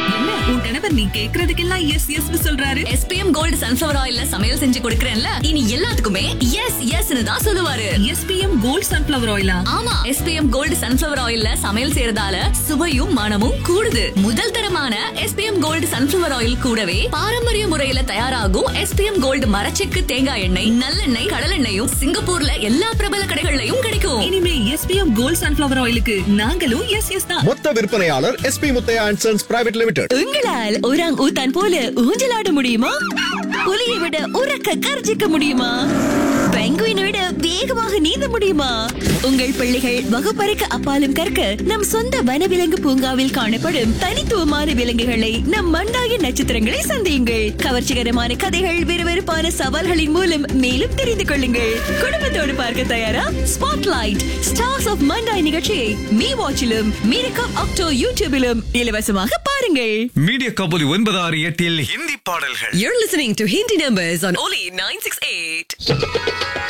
என்ன உன் கணவர் நீ கேக்குறதுக்கெல்லாம் எஸ் எஸ் சொல்றாரு? SPM கோல்டு சன்ஃபிளவர் ஆயில்ல சமையல் செஞ்சு கொடுக்கறேன்ல, இனி எல்லாத்துக்குமே எஸ் எஸ்னு தான் சொல்லுவாரு. SPM gold sunflower ஆயிலா? ஆமா, SPM கோல்டு சன்ஃபிளவர் ஆயில்ல சமையல் செய்யறதால சுவையும் மனமும் கூடுது. முதல் தரமான SPM கோல்டு சன்ஃபிளவர் ஆயில் கூடவே பாரம்பரிய முறையில தயாராகும் SPM கோல்டு மரச்செக்கு தேங்காய் எண்ணெய், நல்லெண்ணெய், கடலெண்ணெயும் சிங்கப்பூர்ல எல்லா பிரபல கடைகள்லயும் கிடைக்கும். இனிமே SPM கோல்ட் சன்ஃபிளவர் ஆயிலுக்கு நாங்களும் எஸ் எஸ் தான். மொத்த விற்பனையாளர் SP Muthiah and sons private limited. உங்களால் ஒராங் ஊத்தான் போல ஊஞ்சலாட முடியுமா? புலியை விட உறக்க கர்ஜிக்க முடியுமா? பெங்குயினை விட வேகமாக நீந்த முடியுமா? உங்கள் பிள்ளைகள் வகுப்பறைக்கு அப்பாலும் கற்க நம் சொந்த வனவிலங்கு பூங்காவில் காணப்படும் தனித்துவமான விலங்குகளை நம் மண்டாய நட்சத்திரங்களை சந்தியுங்கள். கவர்ச்சிகரமான கதைகள், விறுவிறுப்பான சவால்களின் மூலம் மேலும் தெரிந்து கொள்ளுங்கள். குடும்பத்தோடு பார்க்க தயாரா? ஸ்பாட்லைட் ஸ்டார்ஸ் ஆஃப் மண்டாய் நிகழ்ச்சியை மீ வாட்சிலும் மீரகம் அக்டோ யூடியூபிலும் இலவசமாக பாருங்கள். மீடியா கபோலி 968 ஹிந்தி பாடல்கள். You're listening to Hindi Numbers on Oli 968.